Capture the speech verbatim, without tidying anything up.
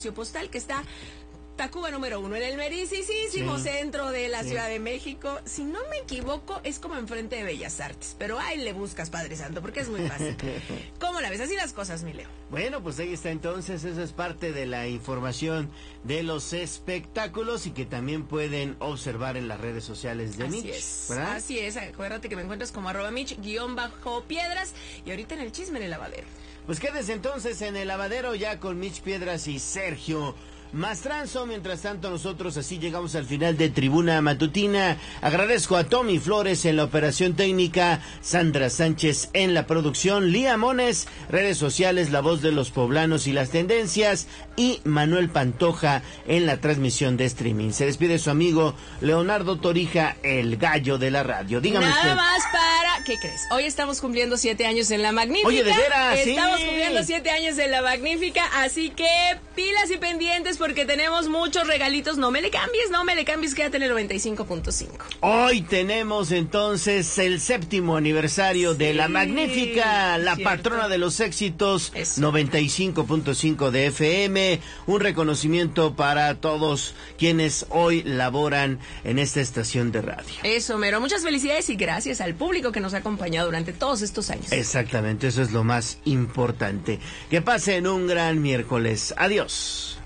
postal que está Tacuba número uno, en el merisísimo sí, centro de la sí. Ciudad de México. Si no me equivoco, es como enfrente de Bellas Artes, pero ahí le buscas, Padre Santo, porque es muy fácil. ¿Cómo la ves? Así las cosas, mi Leo. Bueno, pues ahí está entonces, esa es parte de la información de los espectáculos y que también pueden observar en las redes sociales de Mitch. Así es, ¿verdad? Así es, acuérdate que me encuentras como arroba Mitch, guión bajo Piedras, y ahorita en el chisme en el lavadero. Pues quédese entonces en el lavadero ya con Mitch Piedras y Sergio Mastranzo. Mientras tanto, nosotros así llegamos al final de Tribuna Matutina. Agradezco a Tommy Flores en la operación técnica, Sandra Sánchez en la producción, Lía Mones, redes sociales, la voz de los poblanos y las tendencias, y Manuel Pantoja en la transmisión de streaming. Se despide su amigo Leonardo Torija, el gallo de la radio. Dígame Nada usted. más para... ¿Qué crees? Hoy estamos cumpliendo siete años en La Magnífica. Oye, de veras, Estamos sí. cumpliendo siete años en La Magnífica, así que pilas y pendientes porque tenemos muchos regalitos. No me le cambies, no me le cambies, quédate en el noventa y cinco punto cinco. Hoy tenemos entonces el séptimo aniversario sí, de La Magnífica, la cierto. patrona de los éxitos. Eso. noventa y cinco punto cinco de F M. Un reconocimiento para todos quienes hoy laboran en esta estación de radio. Eso, mero. Muchas felicidades y gracias al público que nos ha acompañado durante todos estos años. Exactamente, eso es lo más importante. Que pasen un gran miércoles. Adiós.